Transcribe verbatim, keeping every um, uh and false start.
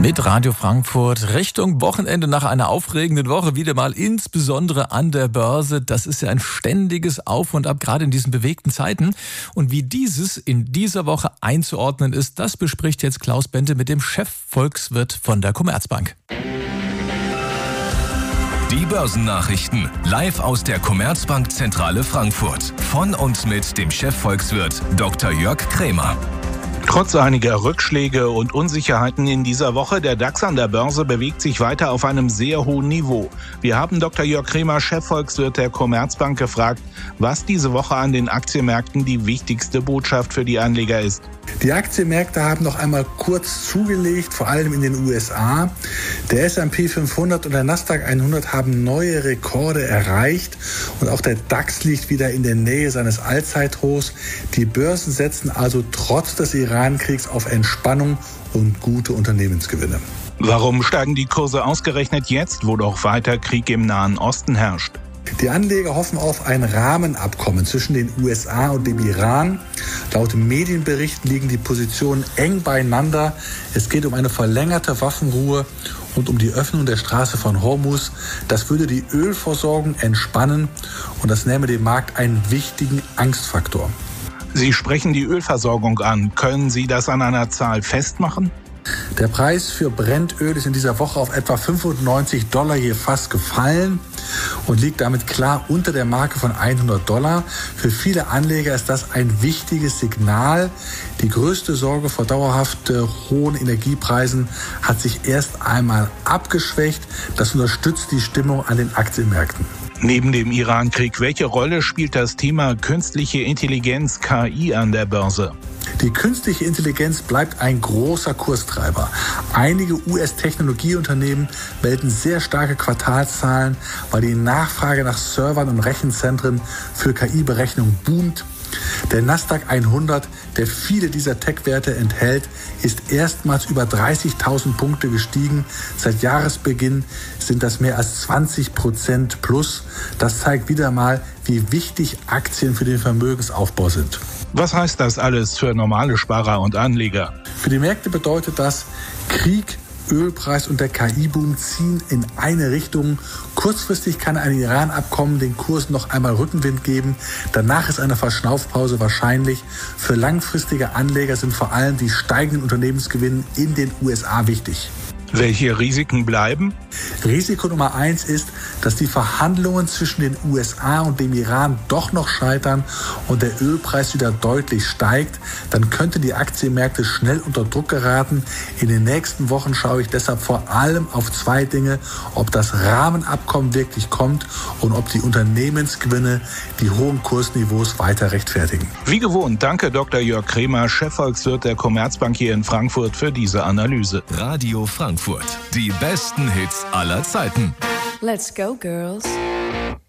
Mit Radio Frankfurt Richtung Wochenende nach einer aufregenden Woche wieder mal insbesondere an der Börse. Das ist ja ein ständiges Auf und Ab, gerade in diesen bewegten Zeiten. Und wie dieses in dieser Woche einzuordnen ist, das bespricht jetzt Klaus Bente mit dem Chefvolkswirt von der Commerzbank. Die Börsennachrichten live aus der Commerzbank-Zentrale Frankfurt. Von und mit dem Chefvolkswirt Doktor Jörg Krämer. Trotz einiger Rückschläge und Unsicherheiten in dieser Woche, der DAX an der Börse bewegt sich weiter auf einem sehr hohen Niveau. Wir haben Doktor Jörg Krämer, Chefvolkswirt der Commerzbank, gefragt, was diese Woche an den Aktienmärkten die wichtigste Botschaft für die Anleger ist. Die Aktienmärkte haben noch einmal kurz zugelegt, vor allem in den U S A. Der S und P fünfhundert und der Nasdaq hundert haben neue Rekorde erreicht und auch der DAX liegt wieder in der Nähe seines Allzeithochs. Die Börsen setzen also trotz des Iran-Kriegs auf Entspannung und gute Unternehmensgewinne. Warum steigen die Kurse ausgerechnet jetzt, wo doch weiter Krieg im Nahen Osten herrscht? Die Anleger hoffen auf ein Rahmenabkommen zwischen den U S A und dem Iran. Laut Medienberichten liegen die Positionen eng beieinander. Es geht um eine verlängerte Waffenruhe und um die Öffnung der Straße von Hormuz. Das würde die Ölversorgung entspannen und das nähme dem Markt einen wichtigen Angstfaktor. Sie sprechen die Ölversorgung an. Können Sie das an einer Zahl festmachen? Der Preis für Brennöl ist in dieser Woche auf etwa fünfundneunzig Dollar je Fass gefallen und liegt damit klar unter der Marke von hundert Dollar. Für viele Anleger ist das ein wichtiges Signal. Die größte Sorge vor dauerhaft äh, hohen Energiepreisen hat sich erst einmal abgeschwächt. Das unterstützt die Stimmung an den Aktienmärkten. Neben dem Iran-Krieg, welche Rolle spielt das Thema künstliche Intelligenz K I an der Börse? Die künstliche Intelligenz bleibt ein großer Kurstreiber. Einige U S-Technologieunternehmen melden sehr starke Quartalszahlen, weil die Nachfrage nach Servern und Rechenzentren für K I-Berechnung boomt. Der Nasdaq hundert, der viele dieser Tech-Werte enthält, ist erstmals über dreißigtausend Punkte gestiegen. Seit Jahresbeginn sind das mehr als zwanzig Prozent plus. Das zeigt wieder mal, wie wichtig Aktien für den Vermögensaufbau sind. Was heißt das alles für normale Sparer und Anleger? Für die Märkte bedeutet das Krieg, Ölpreis und der K I-Boom ziehen in eine Richtung. Kurzfristig kann ein Iran-Abkommen den Kursen noch einmal Rückenwind geben. Danach ist eine Verschnaufpause wahrscheinlich. Für langfristige Anleger sind vor allem die steigenden Unternehmensgewinne in den U S A wichtig. Welche Risiken bleiben? Risiko Nummer eins ist, dass die Verhandlungen zwischen den U S A und dem Iran doch noch scheitern und der Ölpreis wieder deutlich steigt. Dann könnten die Aktienmärkte schnell unter Druck geraten. In den nächsten Wochen schaue ich deshalb vor allem auf zwei Dinge: ob das Rahmenabkommen wirklich kommt und ob die Unternehmensgewinne die hohen Kursniveaus weiter rechtfertigen. Wie gewohnt, danke Doktor Jörg Krämer, Chefvolkswirt der Commerzbank hier in Frankfurt, für diese Analyse. Radio Frankfurt. Die besten Hits aller Zeiten. Let's go, girls.